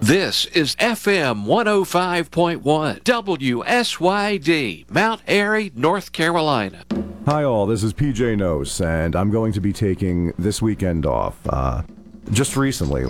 This is FM 105.1 WSYD, Mount Airy, North Carolina. Hi all, this is PJ Nose, and I'm going to be taking this weekend off. Just recently,